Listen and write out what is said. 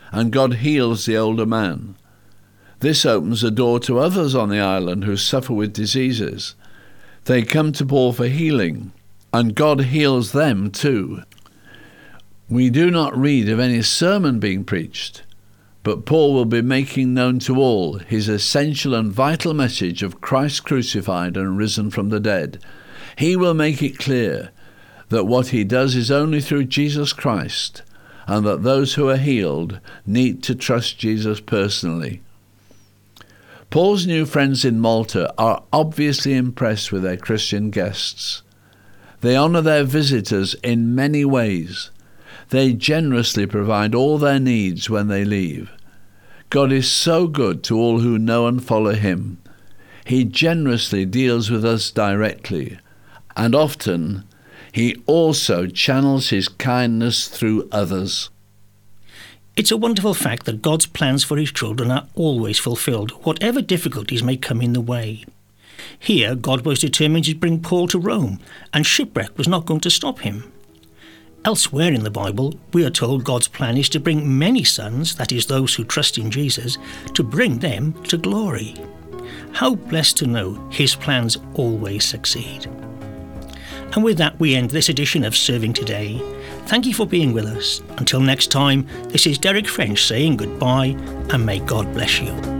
and God heals the older man. This opens a door to others on the island who suffer with diseases. They come to Paul for healing, and God heals them too. We do not read of any sermon being preached, but Paul will be making known to all his essential and vital message of Christ crucified and risen from the dead. He will make it clear that what he does is only through Jesus Christ, and that those who are healed need to trust Jesus personally. Paul's new friends in Malta are obviously impressed with their Christian guests. They honour their visitors in many ways. They generously provide all their needs when they leave. God is so good to all who know and follow him. He generously deals with us directly, and often he also channels his kindness through others. It's a wonderful fact that God's plans for his children are always fulfilled, whatever difficulties may come in the way. Here, God was determined to bring Paul to Rome, and shipwreck was not going to stop him. Elsewhere in the Bible, we are told God's plan is to bring many sons, that is, those who trust in Jesus, to bring them to glory. How blessed to know his plans always succeed. And with that, we end this edition of Serving Today. Thank you for being with us. Until next time, this is Derek French saying goodbye, and may God bless you.